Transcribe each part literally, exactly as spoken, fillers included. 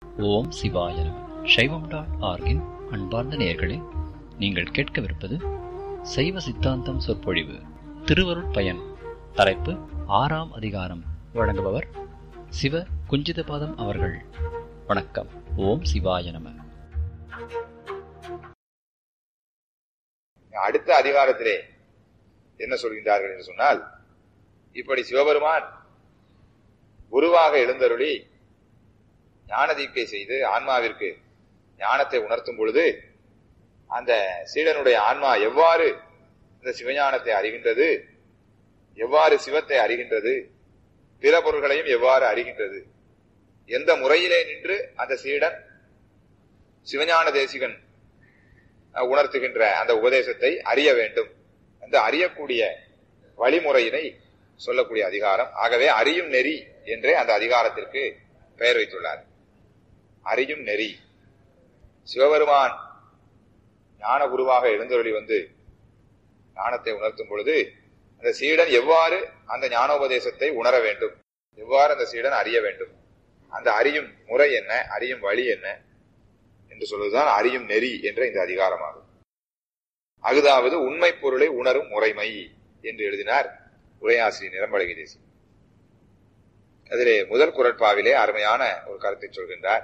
ஓம் சிவாய நம. சைவம் டாட் ஆர்கின் அன்பார்ந்த நேயர்களே, நீங்கள் கேட்கவிருப்பது சைவ சித்தாந்தம் சொற்பொழிவு திருவருட் பயன். தலைப்பு ஆறாம் அதிகாரம். வழங்குபவர் சிவ குஞ்சிதபாதம் அவர்கள். வணக்கம். ஓம் சிவாய நம. அடுத்த அதிகாரத்திலே என்ன சொல்கின்றார்கள் என்று சொன்னால், இப்படி சிவபெருமான் குருவாக எழுந்தருளி ஞான தீட்சை செய்து ஆன்மாவிற்கு ஞானத்தை உணர்த்தும் பொழுது அந்த சீடனுடைய ஆன்மா எவ்வாறு இந்த சிவஞானத்தை அறிகின்றது, எவ்வாறு சிவத்தை அறிகின்றது, பிற பொருள்களையும் எவ்வாறு அறிகின்றது, எந்த முறையிலே நின்று அந்த சீடன் சிவஞான தேசிகன் உணர்த்துகின்ற அந்த உபதேசத்தை அறிய வேண்டும், அந்த அறியக்கூடிய வழிமுறையினை சொல்லக்கூடிய அதிகாரம். ஆகவே அறியும் நெறி என்றே அந்த அதிகாரத்திற்கு பெயர் வைத்துள்ளார். அறியும் நெறி. சிவபெருமான் ஞான குருவாக எழுந்தருளி வந்து ஞானத்தை உணர்த்தும் பொழுது அந்த சீடன் எவ்வாறு அந்த ஞானோபதேசத்தை உணர வேண்டும், எவ்வாறு அந்த சீடன் அறிய வேண்டும், அந்த அறியும் முறை என்ன, அறியும் வழி என்ன என்று சொல்வதுதான் அறியும் நெறி என்ற இந்த அதிகாரமாகும். அகுதாவது உண்மை பொருளை உணரும் முறைமை என்று எழுதினார் உரையாசிரியர் நிரம்பழகி தேசி. அதிலே முதல் குறட்பாவிலே அருமையான ஒரு கருத்தை சொல்கின்றார்.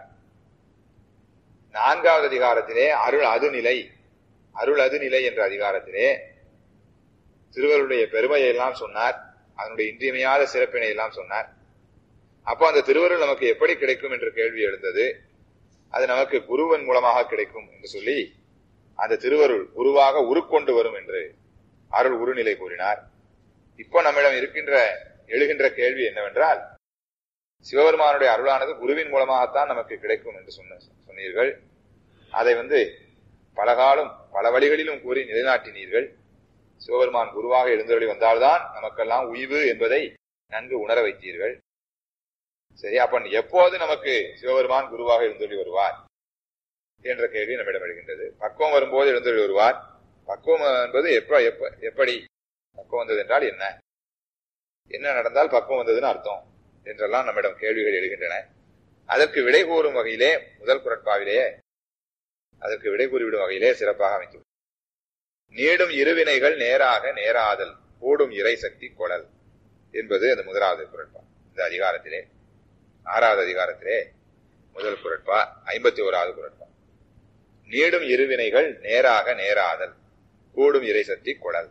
நான்காவது அதிகாரத்திலே அருள் அதுநிலை, அருள் அதுநிலை என்ற அதிகாரத்திலே திருவருடைய பெருமையை எல்லாம் சொன்னார், அதனுடைய இன்றியமையாத சிறப்பினை எல்லாம் சொன்னார். அப்போ அந்த திருவருள் நமக்கு எப்படி கிடைக்கும் என்ற கேள்வி எழுந்தது. அது நமக்கு குருவன் மூலமாக கிடைக்கும் என்று சொல்லி அந்த திருவருள் குருவாக உருக்கொண்டு வரும் என்று அருள் உருநிலை கூறினார். இப்போ நம்மிடம் இருக்கின்ற எழுகின்ற கேள்வி என்னவென்றால், சிவபெருமானுடைய அருளானது குருவின் மூலமாகத்தான் நமக்கு கிடைக்கும் என்று சொன்ன சொன்னீர்கள். அதை வந்து பல காலம் பல வழிகளிலும் கூறி நிலைநாட்டினீர்கள். சிவபெருமான் குருவாக எழுந்தருளி வந்தால்தான் நமக்கெல்லாம் உய்வு என்பதை நன்கு உணர வைத்தீர்கள். சரி, அப்ப எப்போது நமக்கு சிவபெருமான் குருவாக எழுந்தருளி வருவார் என்ற கேள்வி நம்மிடம் எழுகின்றது. பக்குவம் வரும்போது எழுந்தருளி வருவார். பக்குவம் என்பது எப்ப எப்ப எப்படி பக்குவம் வந்தது என்றால் என்ன, என்ன நடந்தால் பக்குவம் வந்ததுன்னு அர்த்தம் என்றெல்லாம் நம்மிடம் கேள்விகள் எழுகின்றன. அதற்கு விடை கூறும் வகையிலே முதல் குறட்பாவிலேயே அதற்கு விடை கூறிவிடும் வகையிலே சிறப்பாக அமைத்துள்ளது. நீடும் இருவினைகள் நேராக நேராதல் கூடும் இறை சக்தி கொடல் என்பது அந்த முதலாவது குறட்பா. இந்த அதிகாரத்திலே ஆறாவது அதிகாரத்திலே முதல் குறட்பா, ஐம்பத்தி ஓராவது குறட்பா. நீடும் இருவினைகள் நேராக நேராதல் கூடும் இறை சக்தி கொடல்.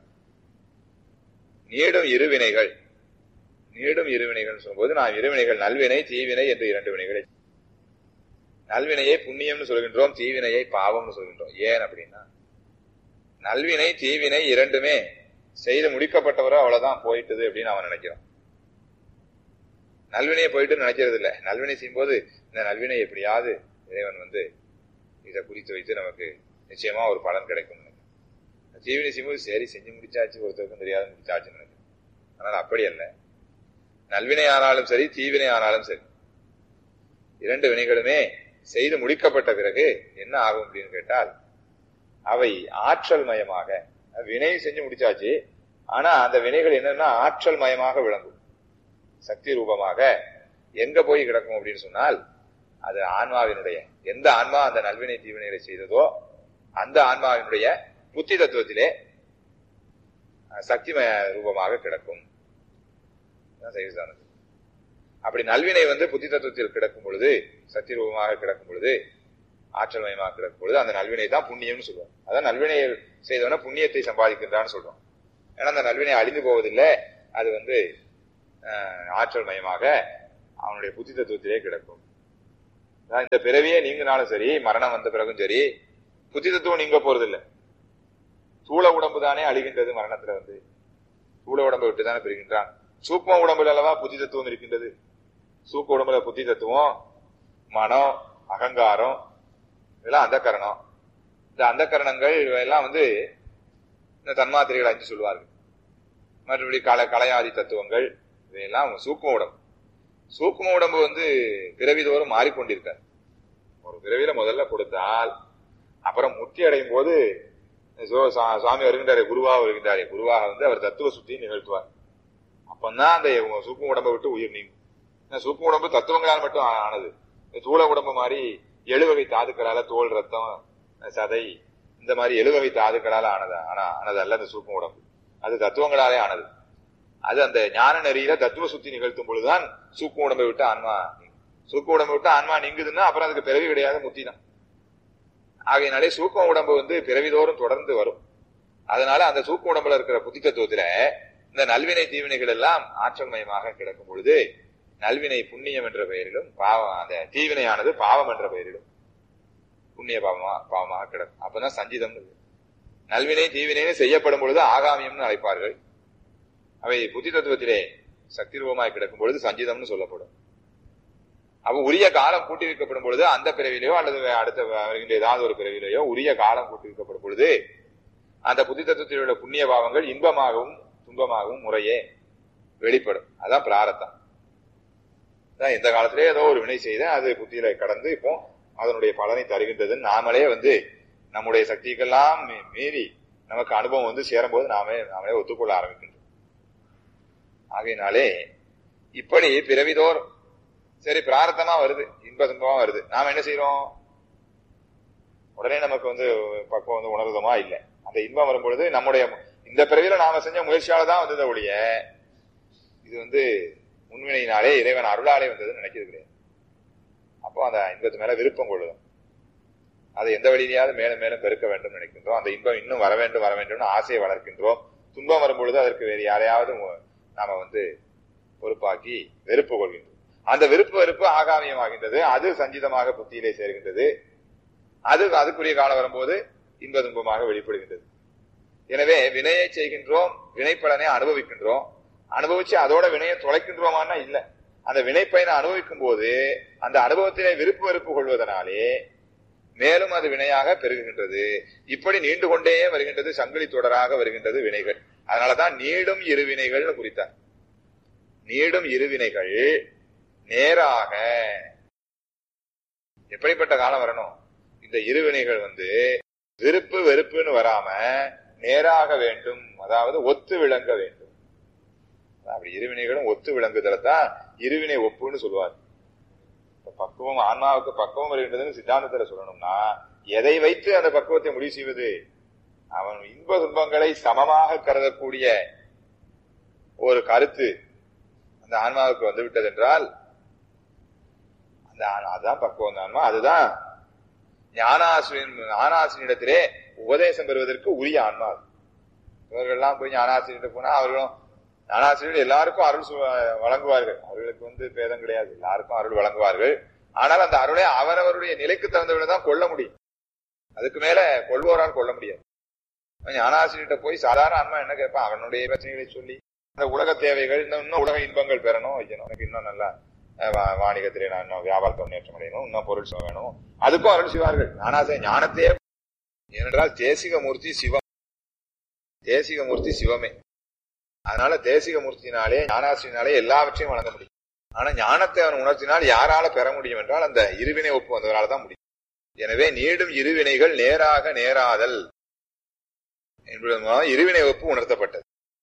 நீடும் இருவினைகள், நீடும் இருவினைகள் சொல்லும்போது நாம் இருவினைகள் நல்வினை தீவினை என்று இரண்டு வினைகளை, நல்வினையை புண்ணியம்னு சொல்கின்றோம், தீவினையை பாவம்னு சொல்கின்றோம். ஏன் அப்படின்னா, நல்வினை தீவினை இரண்டுமே செய்து முடிக்கப்பட்டவரோ அவ்வளவுதான் போயிட்டது அப்படின்னு அவன் நினைக்கிறான். நல்வினையை போயிட்டு நினைக்கிறது இல்லை. நல்வினை செய்யும் போது இந்த நல்வினை எப்படியாவது இறைவன் வந்து இதை குறித்து வைத்து நமக்கு நிச்சயமா ஒரு பலன் கிடைக்கும். தீவினை செய்யும்போது சரி செஞ்சு முடிச்சாச்சு, ஒருத்தருக்கும் தெரியாத முடிச்சாச்சுன்னு நினைக்கிறேன். ஆனால் அப்படி அல்ல. நல்வினை ஆனாலும் சரி தீவினை ஆனாலும் சரி இரண்டு வினைகளுமே செய்து முடிக்கப்பட்ட பிறகு என்ன ஆகும் அப்படின்னு கேட்டால், அவை ஆற்றல் மயமாக, வினை செஞ்சு முடிச்சாச்சு, ஆனா அந்த வினைகள் என்னன்னா ஆற்றல் மயமாக விளங்கும், சக்தி ரூபமாக எங்க போய் கிடக்கும் அப்படின்னு சொன்னால், அது ஆன்மாவினுடைய, எந்த ஆன்மா அந்த நல்வினை தீவினைகளை செய்ததோ அந்த ஆன்மாவினுடைய புத்தி தத்துவத்திலே சக்திமய ரூபமாக கிடக்கும். அப்படி நல்வினை வந்து புத்தி தத்துவத்தில் கிடக்கும் பொழுது, சக்தி ரூபமாக கிடக்கும் பொழுது, ஆற்றல் மயமாக கிடக்கும் பொழுது அந்த நல்வினை தான் புண்ணியம்னு சொல்லுவோம். அதான் நல்வினை செய்தவன புண்ணியத்தை சம்பாதிக்கின்றான்னு சொல்றோம். ஏன்னா அந்த நல்வினை அழிந்து போவதில்லை, அது வந்து ஆற்றல் மயமாக அவனுடைய புத்தி தத்துவத்திலே கிடக்கும். இந்த பிறவியே நீங்கினாலும் சரி, மரணம் வந்த பிறகும் சரி, புத்தி தத்துவம் நீங்க போறதில்லை. தூள உடம்பு தானே அழிகின்றது மரணத்துல வந்து, தூள உடம்பை விட்டு தானே பிரிகின்றான். சூக்ம உடம்புல அல்லவா புத்தி தத்துவம் இருக்கின்றது. சூக்க உடம்புல புத்தி தத்துவம், மனம், அகங்காரம், இதெல்லாம் அந்த கரணம். இந்த அந்த கரணங்கள் எல்லாம் வந்து இந்த தன்மாத்திரைகள் அஞ்சு சொல்லுவார்கள். மற்றபடி கல கலையாதி தத்துவங்கள் இதையெல்லாம் சூக்ம உடம்பு. சூக்ம உடம்பு வந்து பிறவிதோறும் மாறிக்கொண்டிருக்கார். ஒரு பிறவியில முதல்ல கொடுத்தால் அப்புறம் முக்தி அடையும் போது சுவாமி வருகின்றாரே, குருவாக வருகின்றாரே, குருவாக வந்து அவர் தத்துவ சுத்தியை நிகழ்த்துவார். அப்பந்தான் அந்த சூக்ம உடம்பை விட்டு உயிர் நீங்கும். சூக்ம உடம்பு தத்துவங்களால் மட்டும் ஆனது, தூள உடம்பு மாதிரி எழுவகை தாதுக்களால தோல், ரத்தம், சதை இந்த மாதிரி எழுவகை தாதுக்களால ஆனது ஆனா ஆனது அல்ல அந்த சூக்ம உடம்பு. அது தத்துவங்களாலே ஆனது. அது அந்த ஞான நெறியில தத்துவ சுத்தி நிகழ்த்தும் பொழுதுதான் சூக்ம உடம்பை விட்டு ஆன்மா சூக்ம உடம்பை விட்டு ஆன்மா நீங்குதுன்னா அப்புறம் அதுக்கு பிறவி கிடையாது, முத்தி தான். ஆகையினாலே சூக்ம உடம்பு வந்து பிறவிதோறும் தொடர்ந்து வரும். அதனால அந்த சூக்ம உடம்புல இருக்கிற புத்தி தத்துவத்துல இந்த நல்வினை தீவினைகள் எல்லாம் ஆற்றல் மயமாக கிடக்கும் பொழுது நல்வினை புண்ணியம் என்ற பெயரிலும் பாவம் அந்த தீவினையானது பாவம் என்ற பெயரிலும் புண்ணிய பாவமா பாவமாக கிடக்கும். அப்பதான் சஞ்சிதம். நல்வினை தீவினை செய்யப்படும் பொழுது ஆகாமியம்னு அழைப்பார்கள். அவை புத்தி தத்துவத்திலே சக்தி ரூபமாய் கிடக்கும் பொழுது சஞ்சிதம்னு சொல்லப்படும். அப்ப உரிய காலம் கூட்டி வைக்கப்படும் பொழுது அந்த பிறவிலையோ அல்லது அடுத்த வருகின்ற ஏதாவது ஒரு பிறவிலையோ உரிய காலம் கூட்டி வைக்கப்படும் பொழுது அந்த புத்தி தத்துவத்தில் உள்ள புண்ணிய பாவங்கள் இன்பமாகவும் துன்பமாகவும் முறையே வெளிப்படும். அதான் பிராரத்தம். எந்த காலத்திலே ஏதோ ஒரு வினை செய்த அது புத்தியில கடந்து இப்போ அதனுடைய பலனை தருகின்றதுன்னு நாமளே வந்து நம்முடைய சக்திக்கெல்லாம் மீறி நமக்கு அனுபவம் வந்து சேரும்போது நாமே நாமளே ஒத்துக்கொள்ள ஆரம்பிக்கின்றோம். ஆகையினாலே இப்படி பிறவிதோறும் சரி பிராரத்தமா வருது, இன்ப துன்பமா வருது. நாம என்ன செய்யறோம்? உடனே நமக்கு வந்து பக்குவம் வந்து உணர்வதமா இல்லை. அந்த இன்பம் வரும்பொழுது நம்முடைய இந்த பிறவில நாம செஞ்ச முயற்சியால தான் வந்தது ஒழிய இது வந்து முன்வினையினாலே இறைவன் அருளாலே வந்ததுன்னு நினைக்கிறது கிடையாது. அப்போ அந்த இன்பத்து மேல விருப்பம் கொள்ளுதோம். அதை எந்த வழியிலையாவது மேலும் மேலும் பெருக்க வேண்டும் நினைக்கின்றோம். அந்த இன்பம் இன்னும் வர வேண்டும் வர வேண்டும்னு ஆசையை வளர்க்கின்றோம். துன்பம் வரும்பொழுது அதற்கு வேறு யாரையாவது நாம வந்து பொறுப்பாக்கி வெறுப்பு கொள்கின்றோம். அந்த விருப்பு வெறுப்பு ஆகாமியமாகின்றது. அது சஞ்சிதமாக புத்தியிலே சேர்கின்றது. அது அதுக்குரிய காலம் வரும்போது இன்ப துன்பமாக வெளிப்படுகின்றது. எனவே வினையை செய்கின்றோம், வினைப்பலனை அனுபவிக்கின்றோம். அனுபவிச்சு அதோட வினையை தொலைக்கின்றோமான்னா இல்ல. அந்த வினைப்பயனை அனுபவிக்கும் போது அந்த அனுபவத்திலே விருப்பு வெறுப்பு கொள்வதனாலே மேலும் அது வினையாக பெருகுகின்றது. இப்படி நீண்டு கொண்டே வருகின்றது, சங்கிலி தொடராக வருகின்றது வினைகள். அதனாலதான் நீடும் இருவினைகள் குறித்தார். நீடும் இருவினைகள் நேராக எப்படிப்பட்ட காலம் வரணும்? இந்த இருவினைகள் வந்து விருப்பு வெறுப்புன்னு வராம நேராக வேண்டும், அதாவது ஒத்து விளங்க வேண்டும். அப்படி இருவினைகளும் ஒத்து விளங்குதல்தான் இருவினை ஒப்புன்னு சொல்லுவார். பக்குவம் ஆன்மாவுக்கு பக்குவம் வருகின்றதுன்னு சித்தாந்தத்துல சொல்லணும்னா எதை வைத்து அந்த பக்குவத்தை முடிவு செய்வது? அவன் இன்ப துன்பங்களை சமமாக கருதக்கூடிய ஒரு கருத்து அந்த ஆன்மாவுக்கு வந்து விட்டது என்றால் அந்த அதுதான் பக்குவம் ஆன்மா. அதுதான் ஞானாசிரியன் ஞானாசிரியனிடத்திலே உபதேசம் பெறுவதற்கு உரிய ஆன்மா. இவர்கள்லாம் போய் ஞானாசிரியர் போனா அவர்களும் ஞானாசிரியர் எல்லாருக்கும் அருள் வழங்குவார்கள். அவர்களுக்கு வந்து பேதம் கிடையாது, எல்லாருக்கும் அருள் வழங்குவார்கள். ஆனால் அந்த அருளை அவரவருடைய நிலைக்கு தகுந்தவர்கள்தான் கொள்ள முடியும். அதுக்கு மேல கொள்வோரால் கொள்ள முடியாது. ஞானாசிரியர்கிட்ட போய் சாதாரண ஆன்மா என்ன கேட்பான்? அவனுடைய பிரச்சனைகளை சொல்லி அந்த உலக தேவைகள் இன்னும் உலக இன்பங்கள் பெறணும் வைக்கணும், எனக்கு இன்னும் நல்லா வாணிகத்திலே நான் இன்னும் வியாபாரத்தை முன்னேற்றம் அடையணும், இன்னும் பொருள் வேணும், அதுக்கும் அருள் செய்வார்கள். ஞானாசிரிய ஞானத்தையே ஏனென்றால் தேசிக மூர்த்தி சிவம், தேசிக மூர்த்தி சிவமே. அதனால தேசிக மூர்த்தினாலே ஞானாசிரியனாலே எல்லாவற்றையும் வழங்க முடியும். ஆனா ஞானத்தை அவன் உணர்த்தினால் யாரால பெற முடியும் என்றால் அந்த இருவினை ஒப்பு வந்தவரால் தான் முடியும். எனவே நீடும் இருவினைகள் நேராக நேராதல் என்பது மூலம் இருவினை ஒப்பு உணர்த்தப்பட்டது.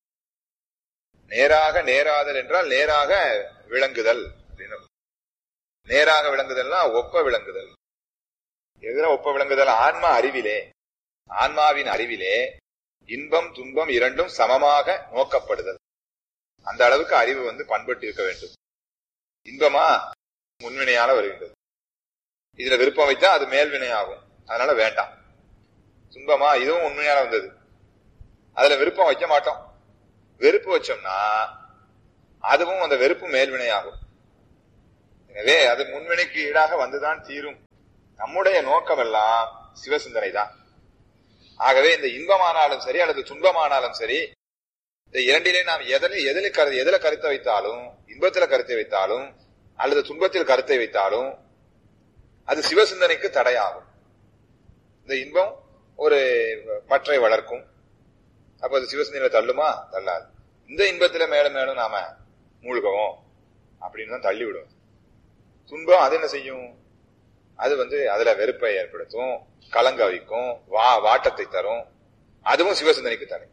நேராக நேராதல் என்றால் நேராக விளங்குதல் அப்படின்னு. நேராக விளங்குதல்னா ஒப்ப விளங்குதல். எதிர ஒப்ப விளங்குதல் ஆன்மா அறிவிலே, ஆன்மாவின் அறிவிலே இன்பம் துன்பம் இரண்டும் சமமாக நோக்கப்படுதல். அந்த அளவுக்கு அறிவு வந்து பண்பட்டு இருக்க வேண்டும். இன்பமா முன்வினையால வருகின்றது, இதுல விருப்பம் வைத்தா அது மேல்வினையாகும், அதனால வேண்டாம். துன்பமா இதுவும் உண்மையால வந்தது, அதுல விருப்பம் வைக்க மாட்டோம். வெறுப்பு வச்சோம்னா அதுவும் அந்த வெறுப்பு மேல்வினையாகும். எனவே அது முன்வினைக்கு ஈடாக வந்துதான் தீரும். நம்முடைய நோக்கம் எல்லாம் சிவசிந்தனை தான். ஆகவே இந்த இன்பமானாலும் சரி அல்லது துன்பமானாலும் சரி, இந்த இரண்டிலே நாம் எதில் எதில் கரு எதில கருத்தை வைத்தாலும், இன்பத்துல கருத்தை வைத்தாலும் அல்லது துன்பத்தில் கருத்தை வைத்தாலும் அது சிவசிந்தனைக்கு தடையாகும். இந்த இன்பம் ஒரு பற்றை வளர்க்கும், அப்ப அது சிவசிந்தனையில தள்ளுமா? தள்ளாது. இந்த இன்பத்துல மேலும் மேலும் நாம மூழ்கவும் அப்படின்னு தான் தள்ளிவிடும். துன்பம் அது என்ன செய்யும்? அது வந்து அதுல வெறுப்பை ஏற்படுத்தும், கலங்க வைக்கும், வா வாட்டத்தை தரும், அதுவும் சிவசிந்தனைக்கு தடை.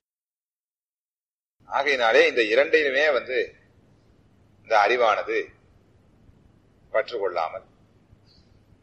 ஆகையினாலே இந்த இரண்டையுமே வந்து இந்த அறிவானது பற்றுக்கொள்ளாமல்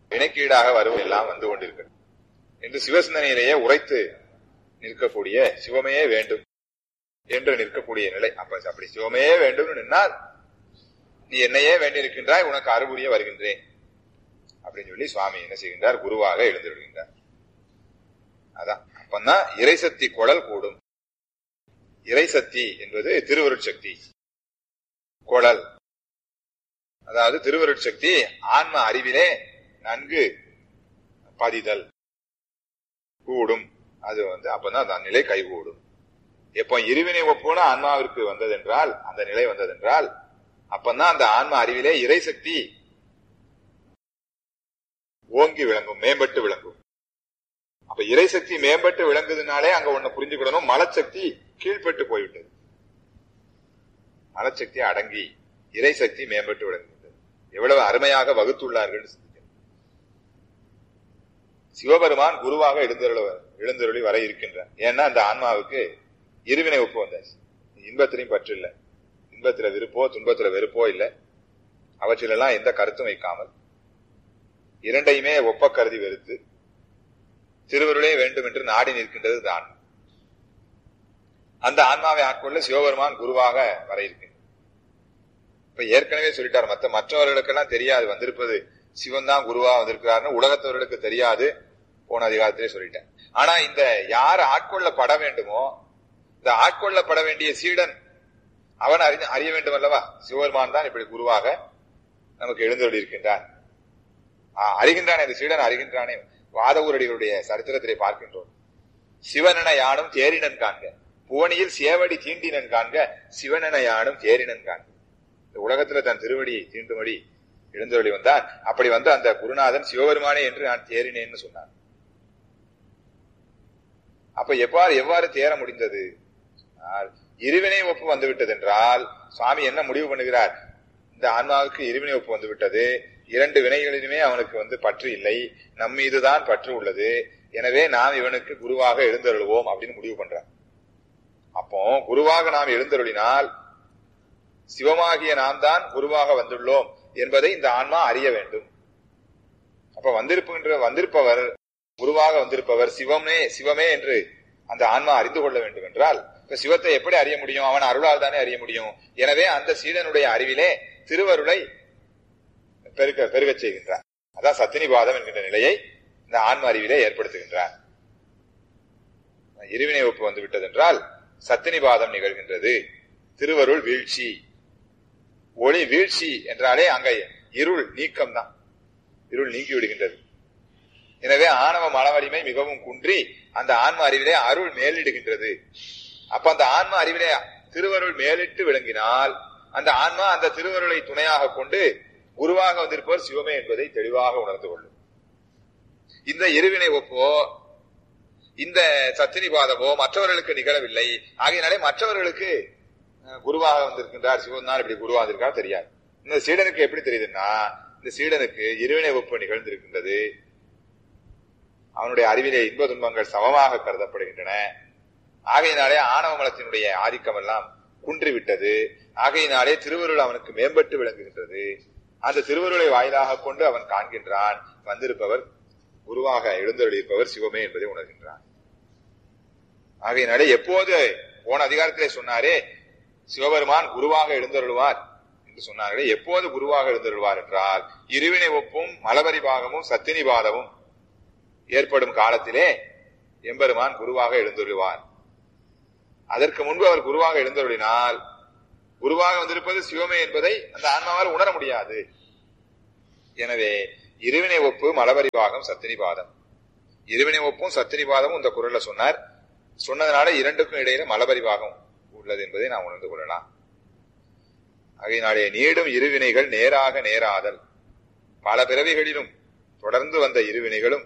வினைக்கீடாக வருவதெல்லாம் வந்து கொண்டிருக்கிறது என்று சிவசிந்தனையிலேயே உரைத்து நிற்கக்கூடிய சிவமே வேண்டும் என்று நிற்கக்கூடிய நிலை. அப்ப அப்படி சிவமே வேண்டும் நின்னால் நீ என்னையே வேண்டியிருக்கின்றாய், உனக்கு அருள்புரிய வருகின்றேன் அப்படின்னு சொல்லி சுவாமி என்ன செய்கின்றார், குருவாக எழுந்திருக்கின்றார். அதான் அப்பந்தான் இறைசக்தி குழல் கூடும். இறைசக்தி என்பது திருவருட்சக்தி குழல், அதாவது திருவருட்சக்தி ஆன்ம அறிவிலே நன்கு பதிதல் கூடும். அது வந்து அப்பதான் அந்த நிலை கைகூடும். எப்போ இருவினை ஒப்புன ஆன்மாவிற்கு வந்ததென்றால், அந்த நிலை வந்ததென்றால், அப்பதான் அந்த ஆன்ம அறிவிலே இறைசக்தி ஓங்கி விளங்கும், மேம்பட்டு விளங்கும். அப்ப இறைசக்தி மேம்பட்டு விளங்குதுனாலே அங்க ஒண்ணு புரிஞ்சுக்கிடணும், மலச்சக்தி கீழ்பட்டு போய்விட்டது. மலச்சக்தி அடங்கி இறைசக்தி மேம்பட்டு விளங்குகிறது. எவ்வளவு அருமையாக வகுத்துள்ளார்கள். சிவபெருமான் குருவாக எழுந்தருள எழுந்தருளி வர இருக்கின்றார். ஏன்னா அந்த ஆன்மாவுக்கு இருவினை ஒப்பு வந்தாச்சு. இன்பத்திலையும் பற்று இல்லை, இன்பத்துல விருப்போ துன்பத்துல வெறுப்போ இல்லை, அவற்றிலெல்லாம் எந்த கருத்தும் வைக்காமல் இரண்டையுமே ஒப்ப கருதி வெறுத்து திருவருளே வேண்டும் என்று நாடி நிற்கின்றது இந்த ஆன்மா. அந்த ஆன்மாவை ஆட்கொள்ள சிவபெருமான் குருவாக வர இருக்கின்றார். இப்ப ஏற்கனவே சொல்லிட்டார், மற்ற மற்றவர்களுக்கெல்லாம் தெரியாது வந்திருப்பது சிவன் தான் குருவா வந்திருக்கிறார்னு உலகத்தவர்களுக்கு தெரியாது, போன அதிகாரத்திலே சொல்லிட்டேன். ஆனா இந்த யார் ஆட்கொள்ளப்பட வேண்டுமோ, இந்த ஆட்கொள்ளப்பட வேண்டிய சீடன் அவன் அறி அறிய வேண்டும் அல்லவா, சிவபெருமான் தான் இப்படி குருவாக நமக்கு எழுந்தருளி இருக்கின்றான். அறிகின்றானே இந்த சீடன் அறிகின்றானே. வாதவூரடிகளுடைய சரித்திரத்திலே பார்க்கின்றோம். சிவனென யானும் தேரினன் காண்க, புவனியில் சேவடி தீண்டினன் காண்க, சிவனென யானும் தேரினன் காண்க. இந்த உலகத்துல தன் திருவடி தீண்டுமடி எழுந்தருளி வந்தான். அப்படி வந்து அந்த குருநாதன் சிவபெருமானே என்று நான் தேறினேன்னு சொன்னான். அப்ப எவ்வாறு எவ்வாறு தேர முடிந்தது? இருவினை ஒப்பு வந்துவிட்டது என்றால் சுவாமி என்ன முடிவு பண்ணுகிறார், இந்த ஆன்மாவுக்கு இருவினை ஒப்பு வந்துவிட்டது, இரண்டு வினைகளிலுமே அவனுக்கு வந்து பற்று இல்லை, நம் மீதுதான் பற்று உள்ளது, எனவே நாம் இவனுக்கு குருவாக எழுந்தருளுவோம் அப்படின்னு முடிவு பண்றார். அப்போ குருவாக நாம் எழுந்தருளினால் சிவமாகிய நாம் தான் குருவாக வந்துள்ளோம் என்பதை இந்த ஆன்மா அறிய வேண்டும். அப்ப வந்திருப்புகின்ற வந்திருப்பவர் குருவாக வந்திருப்பவர் சிவமே சிவமே என்று அந்த ஆன்மா அறிந்து கொள்ள வேண்டும் என்றால், இப்ப சிவத்தை எப்படி அறிய முடியும்? அவன் அருளால் தானே அறிய முடியும். எனவே அந்த சீடனுடைய அறிவிலே திருவருளை பெருக பெருகச் செய்கின்றார். அதான் சத்தினிபாதம் என்கின்ற நிலையை இந்த ஆன்ம அறிவிலே ஏற்படுத்துகின்றார். இருவினை ஒப்பு வந்து விட்டது என்றால் சத்தினிபாதம் நிகழ்கின்றது. திருவருள் வீழ்ச்சி, ஒளி வீழ்ச்சி என்றாலே அங்க இருள் நீக்கம் தான், இருள் நீங்கி விடுகின்றது. எனவே ஆணவ மனவலிமை மிகவும் குன்றி அந்த ஆன்ம அறிவிலே அருள் மேலிடுகின்றது. அப்ப அந்த ஆன்ம அறிவிலே திருவருள் மேலிட்டு விளங்கினால் அந்த ஆன்மா அந்த திருவருளை துணையாக கொண்டு குருவாக வந்திருப்பவர் சிவமே என்பதை தெளிவாக உணர்ந்து கொள்ளும். இந்த இருவினை ஒப்போ இந்த சத்தினிபாதமோ மற்றவர்களுக்கு நிகழவில்லை. ஆகையினாலே மற்றவர்களுக்கு குருவாக வந்திருக்கின்றார் சிவன் தான் இப்படி குருவாக வந்திருக்கார் தெரியாது. இந்த சீடனுக்கு எப்படி தெரியுதுன்னா, இந்த சீடனுக்கு இருவினை ஒப்பு நிகழ்ந்திருக்கின்றது. அவனுடைய அறிவிலே இன்ப துன்பங்கள் சமமாக கருதப்படுகின்றன. ஆகையினாலே ஆணவ மலத்தினுடைய ஆதிக்கம் எல்லாம் குன்றிவிட்டது. ஆகையினாலே திருவருள் அவனுக்கு மேம்பட்டு விளங்குகின்றது. அந்த திருவருளை வாயிலாக கொண்டு அவன் காண்கின்றான், வந்திருப்பவர் குருவாக எழுந்தருளியிருப்பவர் சிவமே என்பதை உணர்கின்றான். ஆகையினாலே எப்போது போன அதிகாரத்திலே சொன்னாரே சிவபெருமான் குருவாக எழுந்தருள்வார் என்று சொன்னார்களே, எப்போது குருவாக எழுந்தருள்வார் என்றால் இருவினை ஒப்பும் மலபரி பாகமும் சத்தினிபாதமும் ஏற்படும் காலத்திலே எம்பெருமான் குருவாக எழுந்தருள்வார். அதற்கு முன்பு அவர் குருவாக எழுந்தருளினால் குருவாக வந்திருப்பது சிவமே என்பதை அந்த ஆன்மாவால் உணர முடியாது. எனவே இருவினை ஒப்பு மலபரி பாகம் சத்தினிபாதம், இருவினை ஒப்பும் சத்தினிபாதமும் இந்த குரல்ல சொன்னார். சொன்னதுனால இரண்டுக்கும் இடையில மலபரி பாகம் உள்ளது என்பதை நாம் உணர்ந்து கொள்ளலாம். ஆகையினாலே நீடும் இருவினைகள் நேராக நேராதல், பல பிறவிகளிலும் தொடர்ந்து வந்த இருவினைகளும்,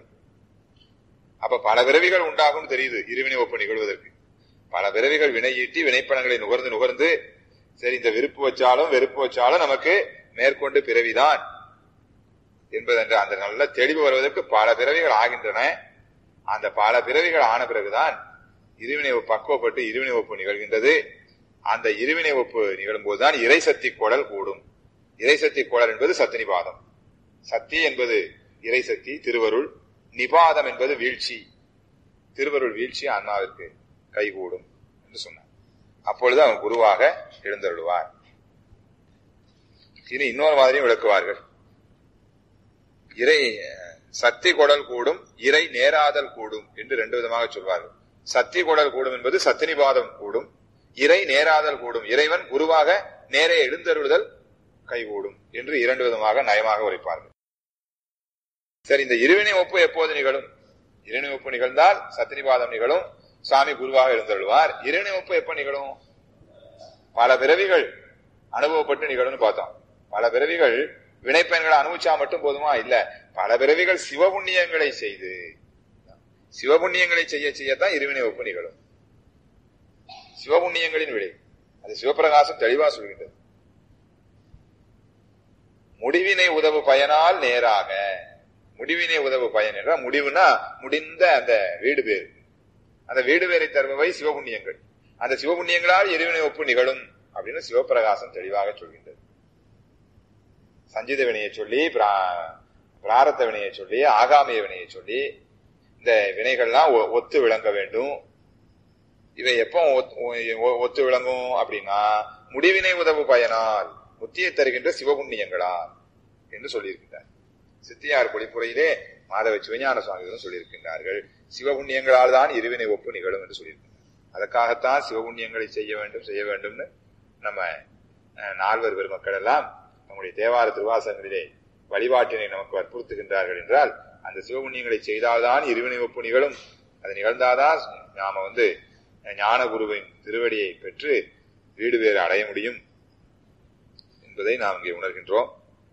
அப்ப பல பிறவிகள் உண்டாகும் தெரியுது இருவினை ஒப்பு நிகழ்வதற்கு. பல பிறவிகள் வினை ஈட்டி வினைப்பணங்களை நுகர்ந்து நுகர்ந்து சரி இந்த விருப்பு வச்சாலும் வெறுப்பு வச்சாலும் நமக்கு மேற்கொண்டு பிறவிதான் என்பதென்ற அந்த நல்ல தெளிவு வருவதற்கு பல பிறவிகள் ஆகின்றன. அந்த பல பிறவிகள் ஆன பிறகுதான் இருவினை ஒப்பு பக்குவப்பட்டு இருவினை ஒப்பு நிகழ்கின்றது. அந்த இருவினை ஒப்பு நிகழும் போதுதான் இறைசக்தி குழல் கூடும். இறைசக்தி குழல் என்பது சத்தினிபாதம். சக்தி என்பது இறைசக்தி திருவருள், நிபாதம் என்பது வீழ்ச்சி, திருவருள் வீழ்ச்சி ஆன்மாவிற்கு கைகூடும் என்று சொன்னார். அப்பொழுது அவன் குருவாக எழுந்தருளுவார். இனி இன்னொரு மாதிரியும் விளக்குவார்கள். இறை சக்தி கொடல் கூடும், இறை நேராதல் கூடும் என்று ரெண்டு விதமாக சொல்வார்கள். சக்தி கொடல் கூடும் என்பது சத்தினிபாதம் கூடும், இறை நேராதல் கூடும், இறைவன் குருவாக நேரே எழுந்தருளுதல் கைகூடும் என்று இரண்டு விதமாக நயமாக உரைப்பார்கள். சரி, இந்த இருவினை ஒப்பு எப்போது நிகழும்? இருவினை ஒப்பு நிகழ்ந்தால் சத்தினிபாதம் நிகழும், சுவாமி குருவாக எழுந்தருள்வார். இருவினை ஒப்பு எப்ப நிகழும்? பல பிறவிகள் அனுபவப்பட்டு நிகழும்னு பார்த்தோம். பல பிறவிகள் வினைப்பயன்களை அனுபவிச்சா மட்டும் போதுமா? இல்ல, பல பிறவிகள் சிவபுண்ணியங்களை செய்து சிவபுண்ணியங்களை செய்ய செய்யத்தான் இருவினை ஒப்பு நிகழும். சிவபுண்ணியங்களின் விடை அது சிவபிரகாசம் தெளிவா சொல்கின்றது. முடிவினை உதவு பயனால் நேராக, முடிவினை உதவு பயன் என்றால் முடிவுனா முடிந்த அந்த வீடு பேர், அந்த வீடு பேரை தருபவை சிவபுண்ணியங்கள். அந்த சிவபுண்ணியங்களால் இருவினை ஒப்பு நிகழும் அப்படின்னு சிவபிரகாசம் தெளிவாக சொல்கின்றது. சஞ்சித வினையை சொல்லி, பிராரத்த வினையை சொல்லி, ஆகாமிய வினையை சொல்லி, இந்த வினைகள்லாம் ஒத்து விளங்க வேண்டும். இவை எப்போ ஒத்து விளங்கும் அப்படின்னா முடிவினை உதவு பயனால், முத்தியை தருகின்ற சிவபுண்ணியங்களால் என்று சொல்லியிருக்கின்றார். சித்தியார் பொழிப்புரையிலே மாதவ சிவஞான சுவாமிகளும் சொல்லியிருக்கின்றார்கள். சிவபுண்ணியங்களால் தான் இருவினை ஒப்பு நிகழும் என்று சொல்லியிருக்கின்றார். அதற்காகத்தான் சிவபுண்ணியங்களை செய்ய வேண்டும் செய்ய வேண்டும்னு நம்ம நால்வர் பெருமக்கள் எல்லாம் நம்முடைய தேவார திருவாசகங்களிலே வழிபாட்டினை நமக்கு வற்புறுத்துகின்றார்கள் என்றால், அந்த சிவபுண்ணியங்களை செய்தால்தான் இருவினை ஒப்பு நிகழும். அது நிகழ்ந்தாதான் நாம வந்து ஞான குருவின் திருவடியை பெற்று வீடு வேறு அடைய முடியும் என்பதை நாம் இங்கே உணர்கின்றோம்.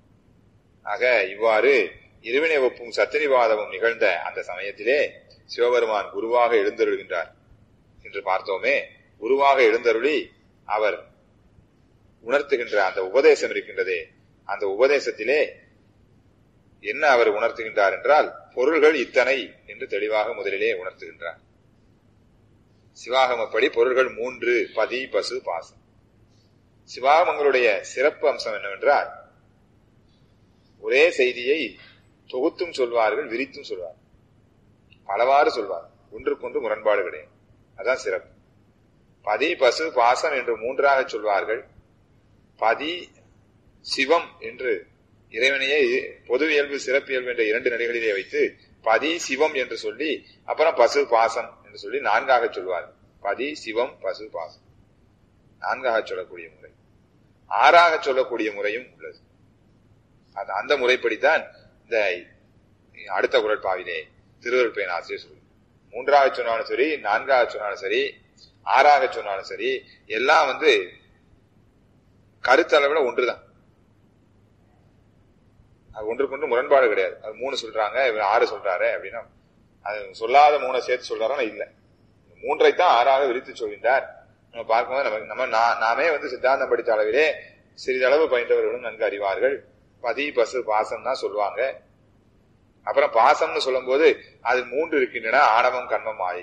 ஆக இவ்வாறு இருவினை ஒப்பும் சத்தினிவாதமும் நிகழ்ந்த அந்த சமயத்திலே சிவபெருமான் குருவாக எழுந்தருள்கின்றார் என்று பார்த்தோமே. குருவாக எழுந்தருளி அவர் உணர்த்துகின்ற அந்த உபதேசம் இருக்கின்றதே, அந்த உபதேசத்திலே என்ன அவர் உணர்த்துகின்றார் என்றால், பொருள்கள் இத்தனை என்று தெளிவாக முதலிலே உணர்த்துகின்றார். சிவாகமப்படி பொருள்கள் மூன்று: பதி, பசு, பாசம். சிவாகமங்களுடைய சிறப்பு அம்சம் என்னவென்றால், ஒரே செய்தியை தொகுத்தும் சொல்வார்கள், விரித்தும் சொல்வார்கள், பலவாறு சொல்வார்கள், ஒன்றுக்கொன்று முரண்பாடு கிடையாது. அதான் சிறப்பு. பதி, பசு, பாசம் என்று மூன்றாக சொல்வார்கள். பதி சிவம் என்று இறைவனையே பொது இயல்பு சிறப்பு இயல்பு என்ற இரண்டு நிலைகளிலே வைத்து பதி சிவம் என்று சொல்லி, அப்புறம் பசு பாசம் என்று சொல்லி நான்காக சொல்வார்கள். பதி சிவம் பசு பாசம் நான்காக சொல்லக்கூடிய முறை. ஆறாக சொல்லக்கூடிய முறையும் உள்ளது. அந்த முறைப்படித்தான் இந்த அடுத்த குறட்பாவிலே திருவருள் பயன் ஆசிரியர் சொல்லு. மூன்றாக சொன்னாலும் சரி, நான்காக சொன்னாலும் சரி, ஆறாக சொன்னாலும் சரி, எல்லாம் வந்து கருத்தளவுல ஒன்றுதான். அது ஒன்றுக்கொன்று முரண்பாடு கிடையாது. அது மூணு சொல்றாங்க, ஆறு சொல்றாரு அப்படின்னா அது சொல்லாத மூணை சேர்த்து சொல்றாரா? இல்ல, மூன்றைத்தான் ஆறாக விரித்து சொல்கின்றார். நம்ம பார்க்கும்போது நமக்கு நம்ம நாமே வந்து சித்தாந்தம் படித்த அளவிலே சிறிதளவு பயின்றவர்களும் நன்கு அறிவார்கள். பதி பசு பாசம் தான் சொல்லுவாங்க. அப்புறம் பாசம்னு சொல்லும் போது அது மூன்று இருக்கின்றன: ஆணவம், கண்மம், மாயை.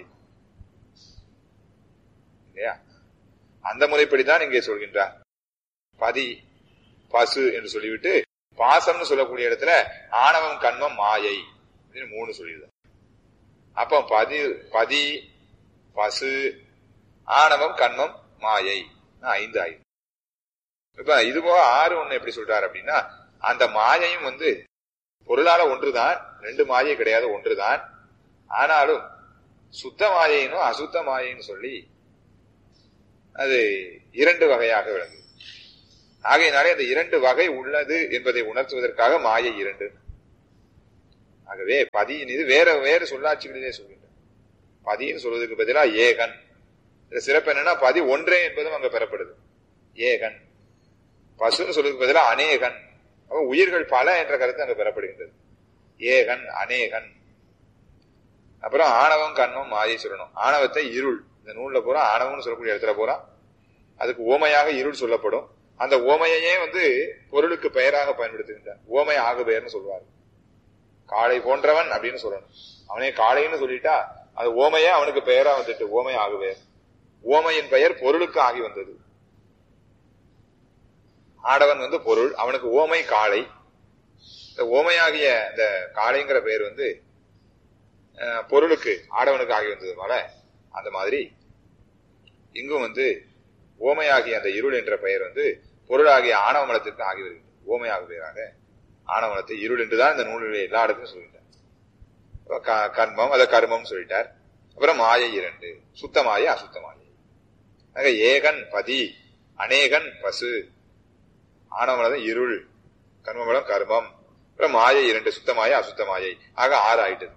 இல்லையா? அந்த முறைப்படிதான் இங்கே சொல்கின்றார். பதி பசு என்று சொல்லிவிட்டு பாசம்னு சொல்லக்கூடிய இடத்துல ஆணவம், கண்மம், மாயை மூணு சொல்லிடுது. அப்ப பதி பதி பசு ஆணவம், கண்மம், மாயை ஐந்து ஆயுது. இப்ப இது போக ஆறு ஒண்ணு எப்படி சொல்றாரு அப்படின்னா, அந்த மாயையும் வந்து பொருளால ஒன்றுதான், ரெண்டு மாயை கிடையாது, ஒன்றுதான். ஆனாலும் சுத்த மாயைனும் அசுத்த மாயைன்னு சொல்லி அது இரண்டு வகையாக விளங்கு. ஆகையினாலே அந்த இரண்டு வகை உள்ளது என்பதை உணர்த்துவதற்காக மாயை இரண்டு. ஆகவே பதியின் இது வேற வேறு சொல்லாட்சிகளிலே சொல்கின்ற பதின்னு சொல்வதற்கு பதிலாக ஏகன். சிறப்பு என்னன்னா, பதி ஒன்றே என்பதும் அங்க பெறப்படுது. ஏகன். பசுன்னு சொல்றதுக்கு பதிலாக அநேகன். உயிர்கள் பல என்ற கருத்து அங்க பெறப்படுகின்றது. ஏகன், அநேகன். அப்புறம் ஆணவம், கண்மம், மாயை சொல்லணும். ஆணவத்தை இருள். இந்த நூல்ல போறா ஆணவம்னு சொல்லக்கூடிய இடத்துல போறா அதுக்கு ஓமையாக இருள் சொல்லப்படும். அந்த ஓமையே வந்து பொருளுக்கு பெயராக பயன்படுத்துகின்றார். ஓமை ஆகு பெயர்னு சொல்வார். காளை போன்றவன் அப்படின்னு சொல்லணும். அவனே காளைன்னு சொல்லிட்டா அது ஓமையே அவனுக்கு பெயரா வந்துட்டு ஓமை ஆகு பெயர். ஓமையின் பெயர் பொருளுக்கு ஆகி வந்தது. ஆடவன் வந்து பொருள், அவனுக்கு ஓமை காளை. இந்த ஓமையாகிய இந்த காளைங்கிற பெயர் வந்து பொருளுக்கு ஆடவனுக்கு ஆகி வந்ததுனால அந்த மாதிரி இங்கும் வந்து ஓமையாகிய அந்த இருள் என்ற பெயர் வந்து பொருளாகிய ஆணவ மலத்திற்கு ஆகி வருகிறது. ஓமையாக பெயராக ஆணவ மலத்தை இருள் என்றுதான் இந்த நூலில் எல்லா இடத்துலையும் சொல்லிட்டார். கர்மம் அதை கர்மம் சொல்லிட்டார். அப்புறம் மாயை இரண்டு, சுத்த மாயை அசுத்த மாயை. ஆக ஏகன் பதி, அநேகன் பசு, ஆணவ மலம் இருள், கர்மமலம் கர்மம், அப்புறம் மாயை இரண்டு, சுத்த மாயை அசுத்த மாயை. ஆக ஆறு ஆயிட்டது.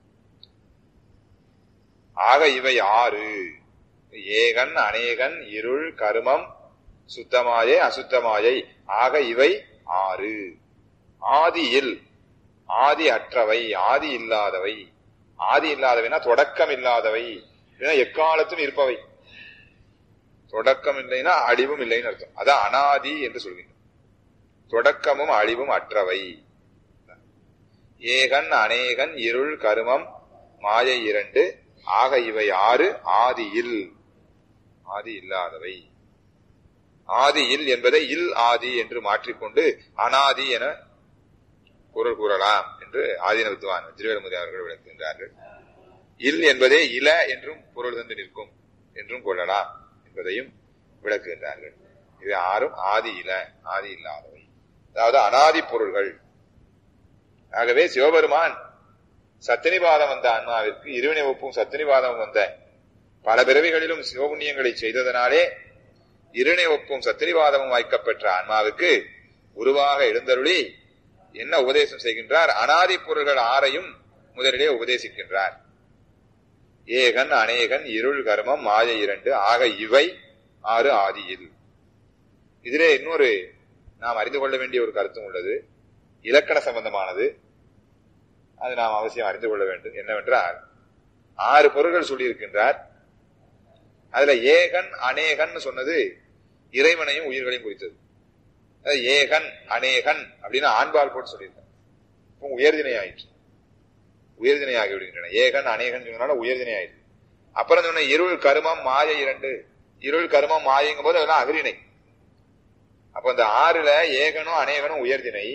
ஆக இவை ஆறு. ஏகன் அநேகன் இருள் கருமம் சுத்தமாயை அசுத்தமாயை. ஆக இவை ஆறு. ஆதியில், ஆதி அற்றவை, ஆதி இல்லாதவை. ஆதி இல்லாதவைனா தொடக்கம் இல்லாதவை, எக்காலத்தும் இருப்பவை. தொடக்கம் இல்லைன்னா அழிவும் இல்லைன்னு அர்த்தம். அதான் அனாதி என்று சொல்கின்றோம். தொடக்கமும் அழிவும் அற்றவை. ஏகன் அநேகன் இருள் கருமம் மாயை இரண்டு. ஆக இவை ஆறு. ஆதியில், ஆதி இல்லாதவை. ஆதியில் என்பதை இல் ஆதி என்று மாற்றிக்கொண்டு அனாதி என பொருள் கூறலாம் என்று ஆதீன வித்துவான் வஜ்ரவேலுமுதி அவர்கள் விளக்குகின்றார்கள். இல் என்பதே இல என்றும் பொருள் தந்து நிற்கும் என்றும் கொள்ளலாம் என்பதையும் விளக்குகின்றார்கள். இவை ஆறும் ஆதி இல, ஆதி இல்லாதவை, அதாவது அனாதி பொருள்கள். ஆகவே சிவபெருமான் சத்தினிபாதம் வந்த ஆன்மாவிற்கு இருவினை ஒப்பும் சத்தினிபாதம் வந்த பல பிறவிகளிலும் சிவபுண்ணியங்களை செய்ததனாலே இருவினை ஒப்பும் சத்தினிபாதமும் வாய்க்கப்பெற்ற ஆன்மாவுக்கு உருவாக எழுந்தருளி என்ன உபதேசம் செய்கின்றார்? அனாதி பொருள்கள் ஆறையும் முதலிலே உபதேசிக்கின்றார். ஏகன் அநேகன் இருள் கர்மம் மாயை இரண்டு. ஆக இவை ஆறு ஆதியில். இதிலே இன்னொரு நாம் அறிந்து கொள்ள வேண்டிய ஒரு கருத்தும் உள்ளது. இலக்கண சம்பந்தமானது. அது நாம் அவசியம் அறிந்து கொள்ள வேண்டும். என்னவென்றால் ஆறு பொருள்கள் சொல்லியிருக்கின்றார். அதுல ஏகன் அநேகன் சொன்னது இறைவனையும் உயிர்களையும் குறித்தது. ஏகன் அநேகன் அப்படின்னு ஆண்பால் போட்டு சொல்லியிருக்காங்க. இப்போ உயர்தினை ஆயிற்று, உயர்தினை ஆகி விடுகின்றன. ஏகன் அநேகன் சொன்னால உயர்தினை ஆயிற்று. அப்புறம் சொன்ன இருள் கருமம் மாயை இரண்டு. இருள் கருமம் மாயங்கும் போது அதெல்லாம் அகிரிணை. அப்ப இந்த ஆறுல ஏகனும் அநேகனும் உயர்தினை,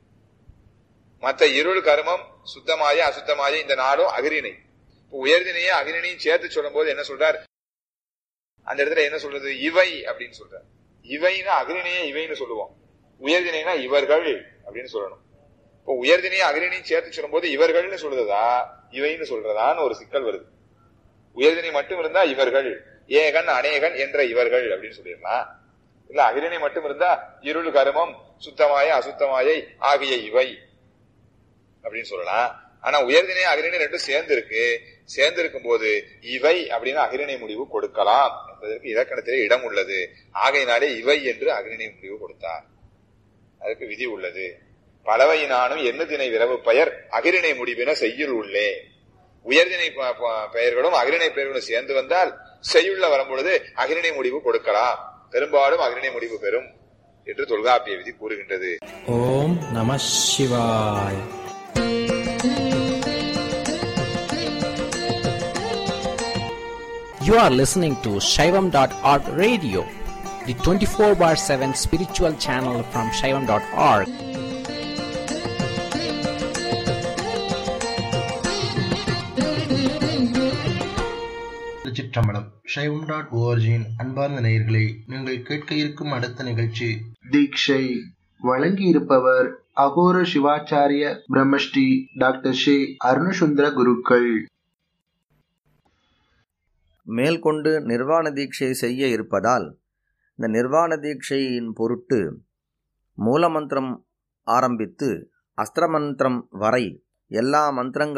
மற்ற இருள் கருமம் சுத்தமாய அசுத்தமாய இந்த நாளும் அகிரிணை. இப்போ உயர்தினையே அகிரிணையும் சேர்த்து சொல்லும் போது என்ன சொல்றார்? அந்த இடத்துல என்ன சொல்றது? இவை அப்படின்னு சொல்றார். இவைன்னா அகிரிணையே இவைன்னு சொல்லுவோம், உயர்தினைனா இவர்கள் அப்படின்னு சொல்லணும். இப்போ உயர்தினையே அகிரிணையும் சேர்த்து சொல்லும் போது இவர்கள்னு சொல்றதா இவைன்னு சொல்றதான்னு ஒரு சிக்கல் வருது. உயர்தினை மட்டும் இருந்தா இவர்கள், ஏகன் அநேகன் என்ற இவர்கள் அப்படின்னு சொல்லிடலாம். இல்ல அகிரிணை மட்டும் இருந்தா இருள் கருமம் சுத்தமாய அசுத்தமாயை ஆகிய இவை அப்படின்னு சொல்லலாம். ஆனா உயர்தினை அகிரிணை ரெண்டும் சேர்ந்து இருக்கு. சேர்ந்து இருக்கும் போது இவை அப்படின்னு அகிரிணை முடிவு கொடுக்கலாம் என்பதற்கு இலக்கணத்திலே இடம் உள்ளது. ஆகையினாலே இவை என்று அகிரிணை முடிவு கொடுத்தார். அதுக்கு விதி உள்ளது. பலவையினானும் எண்ணுதினை விரவு பெயர் அகிரிணை முடிவின செய்யுள் உள்ளே. உயர்தினை பெயர்களும் அகிரிணை பெயர்களும் சேர்ந்து வந்தால் செய்யுள்ள வரும்பொழுது அகிரிணை முடிவு கொடுக்கலாம். பெரும்பாலும் அகிரிணை முடிவு பெறும் என்று தொல்காப்பிய விதி கூறுகின்றது. ஓம் நம சிவாய். You are listening to Shaivam dot org radio, the twenty-four bar seven spiritual channel from Shaivam dot org. Thiruchitrambalam. Shaivam dot ஓஆர்ஜியின் அன்பார்ந்த நேயர்களே, நீங்கள் கேட்க இருக்கும் அடுத்த நிகழ்ச்சி தீட்சை. வழங்கி இருப்பவர் அகோர சிவாச்சாரிய பிரம்மஸ்ரீ டாக்டர் ஷே அருணசுந்தர குருக்கள். மேல்கொண்டு நிர்வாண தீட்சை செய்ய இருப்பதால் இந்த நிர்வாண தீட்சையின் பொருட்டு மூலமந்திரம் ஆரம்பித்து அஸ்திர மந்திரம் வரை எல்லா மந்திரங்கள்